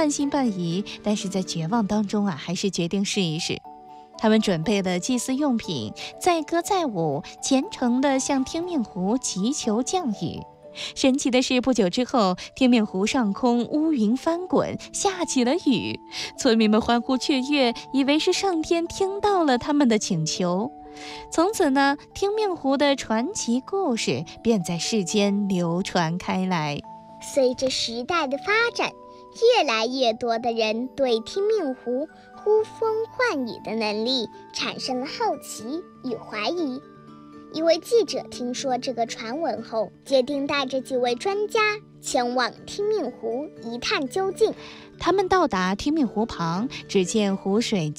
半信半疑，但是在绝望当中还是决定试一试。他们准备了祭祀用品，载歌载舞，虔诚地向天命湖祈求降雨。神奇的是，不久之后，天命湖上空乌云翻滚，下起了雨。村民们欢呼雀跃，以为是上天听到了他们的请求。从此呢，天命湖的传奇故事便在世间流传开来。 随着时代的发展，越来越多的人对天命湖呼风唤雨的能力产生了好奇与怀疑。一位记者听说这个传闻后，决定带着几位专家前往天命湖一探究竟。 他们到达天命湖旁，只见湖水